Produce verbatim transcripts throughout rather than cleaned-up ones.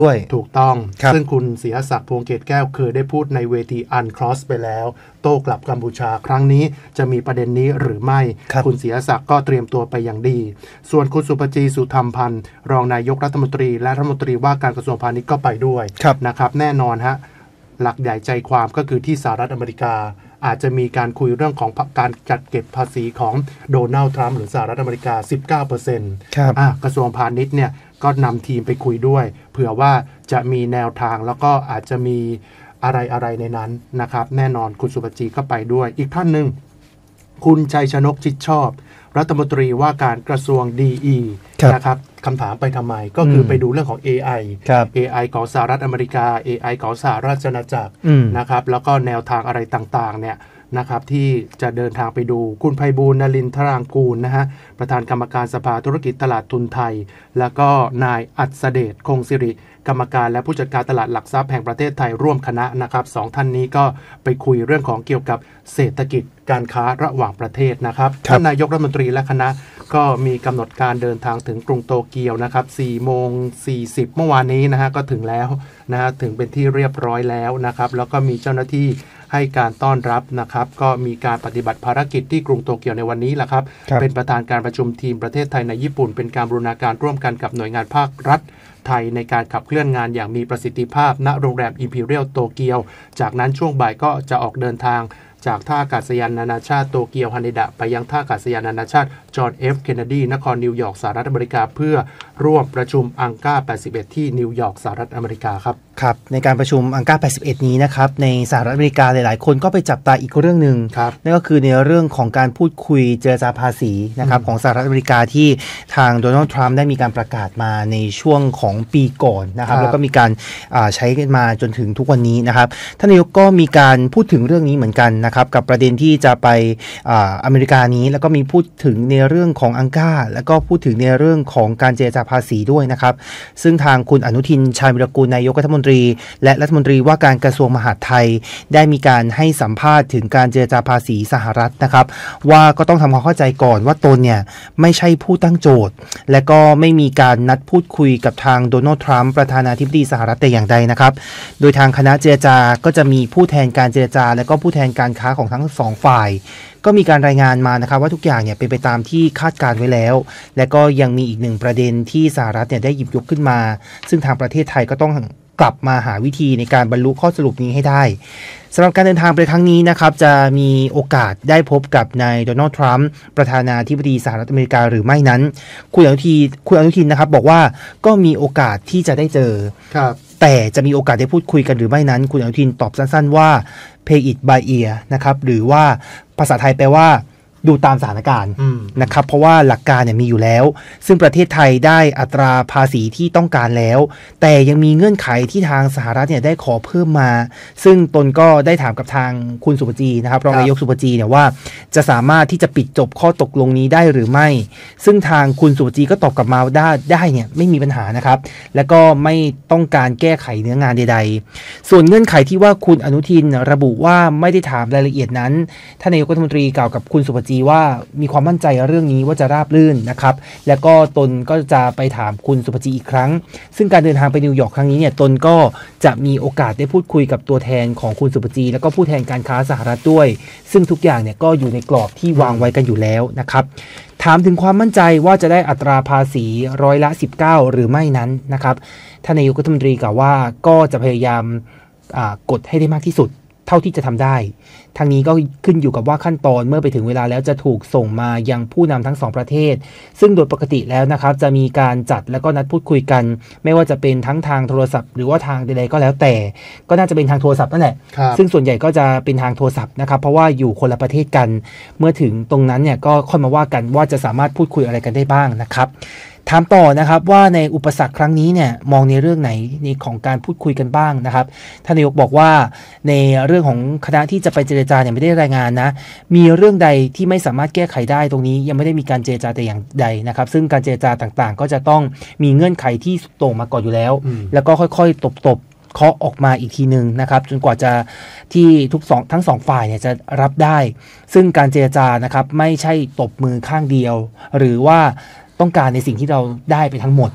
ด้วยถูกต้องซึ่งคุณศรีหศักดิ์พวงเกตแก้วเคยได้พูดในเวทีอันครอสไปแล้วโต้กลับกัมพูชาครั้งนี้จะมีประเด็นนี้หรือไม่ ค, คุณศรีหศักดิ์ก็เตรียมตัวไปอย่างดีส่วนคุณสุปจีสุธรรมพันธ์รองนายกรัฐมนตรีและรัฐมนตรีว่าการกระทรวงพาณิชย์ก็ไปด้วยนะครับแน่นอนฮะหลักใหญ่ใจความก็คือที่สหรัฐอเมริกาอาจจะมีการคุยเรื่องของการจัดเก็บภาษีของโดนัลด์ทรัมป์หรือสหรัฐอเมริกา สิบเก้าเปอร์เซ็นต์ครับอ่ะกระทรวงพาณิชย์เนี่ยก็นำทีมไปคุยด้วยเผื่อว่าจะมีแนวทางแล้วก็อาจจะมีอะไรอะไรในนั้นนะครับแน่นอนคุณสุปจีก็ไปด้วยอีกท่านหนึ่งคุณชัยชนกชิดชอบรัฐมนตรีว่าการกระทรวง ดี อี นะครับคำถามไปทำไมก็คือไปดูเรื่องของ เอ ไอ เอ ไอ ของสหรัฐอเมริกา เอ ไอ ของสหราชอาณาจักรนะครับแล้วก็แนวทางอะไรต่างๆเนี่ยนะครับที่จะเดินทางไปดูคุณไพบูลย์ นลินทรางกูลนะฮะประธานกรรมการสภาธุรกิจตลาดทุนไทยแล้วก็นายอัศเดชคงสิริกรรมการและผู้จัดการตลาดหลักทรัพย์แห่งประเทศไทยร่วมคณะนะครับสองท่านนี้ก็ไปคุยเรื่องของเกี่ยวกับเศรษฐกิจการค้าระหว่างประเทศนะครับท่านนายกรัฐมนตรีและคณะก็มีกำหนดการเดินทางถึงกรุงโตเกียวนะครับ สี่โมงสี่สิบ เมื่อวานนี้นะฮะก็ถึงแล้วนะฮะถึงเป็นที่เรียบร้อยแล้วนะครับแล้วก็มีเจ้าหน้าที่ให้การต้อนรับนะครับก็มีการปฏิบัติภารกิจที่กรุงโตเกียวในวันนี้แหละครับเป็นประธานการประชุมทีมประเทศไทยในญี่ปุ่นเป็นการบูรณาการร่วมกันกับหน่วยงานภาครัฐไทยในการขับเคลื่อนงานอย่างมีประสิทธิภาพณโรงแรม Imperial โตเกียวจากนั้นช่วงบ่ายก็จะออกเดินทางจากท่าอากาศยานนานาชาติโตเกียวฮาเนดะไปยังท่าอากาศยานนานาชาติจอห์นเอฟเคนเนดีนครนิวยอร์กสหรัฐอเมริกาเพื่อร่วมประชุมอังกาแปดสิบเอ็ดที่นิวยอร์กสหรัฐอเมริกาครับครับในการประชุมอังกาแปดสิบเอ็ดนี้นะครับในสหรัฐอเมริกาหลายๆคนก็ไปจับตาอีกเรื่องนึงนั่นก็คือในเรื่องของการพูดคุยเจรจาภาษีนะครับของสหรัฐอเมริกาที่ทางโดนัลด์ทรัมป์ได้มีการประกาศมาในช่วงของปีก่อนนะครับแล้วก็มีการใช้กันมาจนถึงทุกวันนี้นะครับท่านนายกก็มีการพูดถึงเรื่องนี้เหมือนกันนะครับกับประเด็นที่จะไปอเมริกานี้แล้วก็มีพูดถึงในเรื่องของอังกาแล้วก็พูดถึงในเรื่องของการเจรจาภาษีด้วยนะครับซึ่งทางคุณอนุทินชาญวิรากูลนายกรัฐมนตรีและรัฐมนตรีว่าการกระทรวงมหาดไทยได้มีการให้สัมภาษณ์ถึงการเจรจาภาษีสหรัฐนะครับว่าก็ต้องทำความเข้าใจก่อนว่าตนเนี่ยไม่ใช่ผู้ตั้งโจทย์และก็ไม่มีการนัดพูดคุยกับทางโดนัลด์ทรัมป์ประธานาธิบดีสหรัฐแต่อย่างใดนะครับโดยทางคณะเจรจาก็จะมีผู้แทนการเจรจาและก็ผู้แทนการค้าของทั้งสองฝ่ายก็มีการรายงานมานะครับว่าทุกอย่างเนี่ยเป็นไปตามที่คาดการไว้แล้วและก็ยังมีอีกหนึ่งประเด็นที่สหรัฐเนี่ยได้หยิบยกขึ้นมาซึ่งทางประเทศไทยก็ต้องกลับมาหาวิธีในการบรรลุข้อสรุปนี้ให้ได้สำหรับการเดินทางไปครั้งนี้นะครับจะมีโอกาสได้พบกับนายโดนัลด์ทรัมป์ประธานาธิบดีสหรัฐอเมริกาหรือไม่นั้นคุณอนุทินคุณอนุทินนะครับบอกว่าก็มีโอกาสที่จะได้เจอแต่จะมีโอกาสได้พูดคุยกันหรือไม่นั้นคุณอนุทินตอบสั้นๆว่า pay it by ear นะครับหรือว่าภาษาไทยแปลว่าดูตามสถานการณ์นะครับเพราะว่าหลักการเนี่ยมีอยู่แล้วซึ่งประเทศไทยได้อัตราภาษีที่ต้องการแล้วแต่ยังมีเงื่อนไขที่ทางสหรัฐเนี่ยได้ขอเพิ่มมาซึ่งตนก็ได้ถามกับทางคุณสุปจีนะครับรองนายกสุปจีเนี่ยว่าจะสามารถที่จะปิดจบข้อตกลงนี้ได้หรือไม่ซึ่งทางคุณสุปจีก็ตอบกลับมาได้ได้เนี่ยไม่มีปัญหานะครับและก็ไม่ต้องการแก้ไขเนื้องานใดๆส่วนเงื่อนไขที่ว่าคุณอนุทินระบุว่าไม่ได้ถามรายละเอียดนั้นท่านนายกรัฐมนตรีกล่าวกับคุณสุปจีว่ามีความมั่นใจเรื่องนี้ว่าจะราบรื่นนะครับแล้วก็ตนก็จะไปถามคุณสุภจีอีกครั้งซึ่งการเดินทางไปนิวยอร์กครั้งนี้เนี่ยตนก็จะมีโอกาสได้พูดคุยกับตัวแทนของคุณสุภจีแล้วก็ผู้แทนการค้าสหรัฐด้วยซึ่งทุกอย่างเนี่ยก็อยู่ในกรอบที่วางไว้กันอยู่แล้วนะครับถามถึงความมั่นใจว่าจะได้อัตราภาษีร้อยละสิบเก้าหรือไม่นั้นนะครับท่านนายกรัฐมนตรีกล่าวว่าก็จะพยายามกดให้ได้มากที่สุดเท่าที่จะทำได้ทางนี้ก็ขึ้นอยู่กับว่าขั้นตอนเมื่อไปถึงเวลาแล้วจะถูกส่งมายังผู้นำทั้งสองประเทศซึ่งโดยปกติแล้วนะครับจะมีการจัดแล้วก็นัดพูดคุยกันไม่ว่าจะเป็นทั้งทางโทรศัพท์หรือว่าทางใดๆก็แล้วแต่ก็น่าจะเป็นทางโทรศัพท์นั่นแหละซึ่งส่วนใหญ่ก็จะเป็นทางโทรศัพท์นะครับเพราะว่าอยู่คนละประเทศกันเมื่อถึงตรงนั้นเนี่ยก็ค่อยมาว่ากันว่าจะสามารถพูดคุยอะไรกันได้บ้างนะครับถามต่อนะครับว่าในอุปสรรคครั้งนี้เนี่ยมองในเรื่องไหนในของการพูดคุยกันบ้างนะครับท่านนายกบอกว่าในเรื่องของคณะที่จะไปเจรจาเนี่ยไม่ได้รายงานนะมีเรื่องใดที่ไม่สามารถแก้ไขได้ตรงนี้ยังไม่ได้มีการเจรจาแต่อย่างใดนะครับซึ่งการเจรจาต่างๆก็จะต้องมีเงื่อนไขที่ตรงมาก่อนอยู่แล้วแล้วก็ค่อยๆตบๆเคาะออกมาอีกทีนึงนะครับจนกว่าจะที่ทุกสองทั้งสองฝ่ายเนี่ยจะรับได้ซึ่งการเจรจานะครับไม่ใช่ตบมือข้างเดียวหรือว่าต้องการในสิ่งที่เราได้ไปทั้งหมด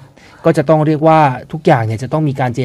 ก็จะต้องเรียกว่าทุกอย่างเนี่ยจะต้องมีการเจ